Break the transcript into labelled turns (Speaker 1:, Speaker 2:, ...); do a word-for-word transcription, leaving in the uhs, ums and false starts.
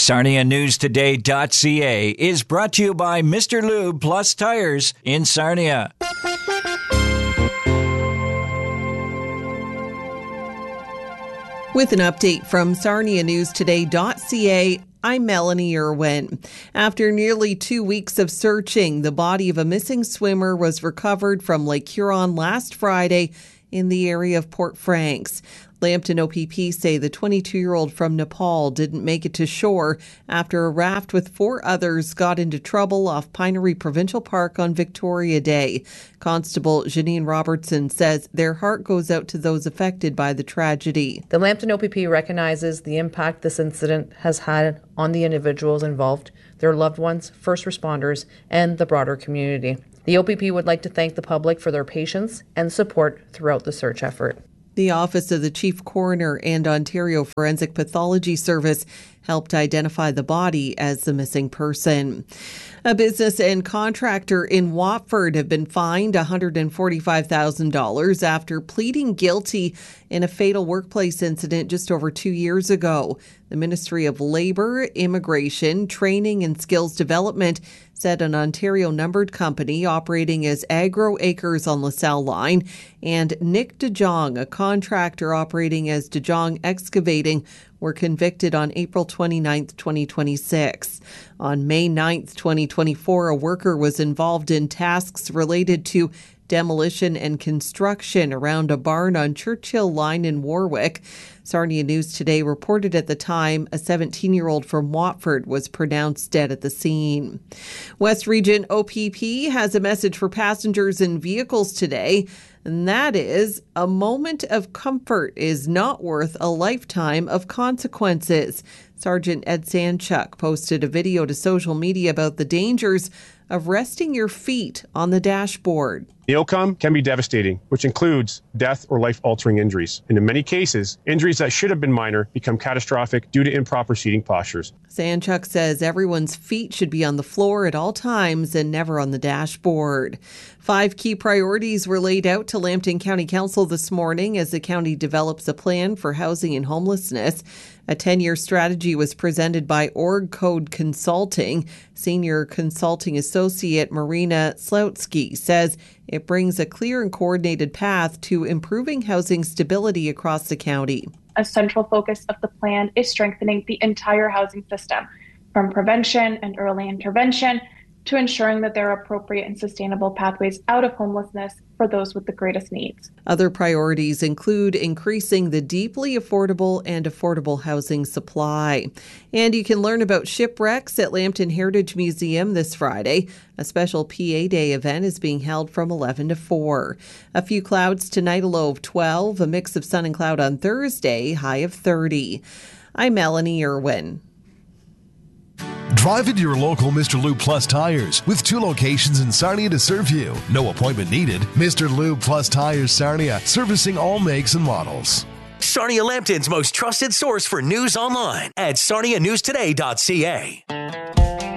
Speaker 1: Sarnia News Today dot C A is brought to you by Mister Lube Plus Tires in Sarnia.
Speaker 2: With an update from Sarnia News Today dot C A, I'm Melanie Irwin. After nearly two weeks of searching, the body of a missing swimmer was recovered from Lake Huron last Friday in the area of Port Franks. Lambton O P P say the twenty-two-year-old from Nepal didn't make it to shore after a raft with four others got into trouble off Pinery Provincial Park on Victoria Day. Constable Janine Robertson says their heart goes out to those affected by the tragedy.
Speaker 3: The Lambton O P P recognizes the impact this incident has had on the individuals involved, their loved ones, first responders, and the broader community. The O P P would like to thank the public for their patience and support throughout the search effort.
Speaker 2: The Office of the Chief Coroner and Ontario Forensic Pathology Service helped identify the body as the missing person. A business and contractor in Watford have been fined one hundred forty-five thousand dollars after pleading guilty in a fatal workplace incident just over two years ago. The Ministry of Labour, Immigration, Training and Skills Development said an Ontario numbered company operating as Agro Acres on LaSalle Line and Nick DeJong, a contractor operating as DeJong Excavating, were convicted on April twenty-ninth, twenty twenty-six. On May ninth, twenty twenty-four, a worker was involved in tasks related to demolition and construction around a barn on Churchill Line in Warwick. Sarnia News Today reported at the time a seventeen-year-old from Watford was pronounced dead at the scene. West Region O P P has a message for passengers in vehicles today, and that is, a moment of comfort is not worth a lifetime of consequences. Sergeant Ed Sanchuk posted a video to social media about the dangers of resting your feet on the dashboard.
Speaker 4: The outcome can be devastating, which includes death or life-altering injuries. And in many cases, injuries that should have been minor become catastrophic due to improper seating postures.
Speaker 2: Sanchuk says everyone's feet should be on the floor at all times and never on the dashboard. Five key priorities were laid out to Lambton County Council this morning as the county develops a plan for housing and homelessness. A ten-year strategy was presented by Org Code Consulting. Senior Consulting Associate Marina Slautsky says it brings a clear and coordinated path to improving housing stability across the county.
Speaker 5: A central focus of the plan is strengthening the entire housing system, from prevention and early intervention to ensuring that there are appropriate and sustainable pathways out of homelessness for those with the greatest needs.
Speaker 2: Other priorities include increasing the deeply affordable and affordable housing supply. And you can learn about shipwrecks at Lambton Heritage Museum this Friday. A special P A Day event is being held from eleven to four. A few clouds tonight, a low of twelve, a mix of sun and cloud on Thursday, high of thirty. I'm Melanie Irwin.
Speaker 6: Drive into your local Mister Lube Plus Tires with two locations in Sarnia to serve you. No appointment needed. Mister Lube Plus Tires Sarnia, servicing all makes and models.
Speaker 7: Sarnia Lambton's most trusted source for news online at Sarnia News Today dot C A.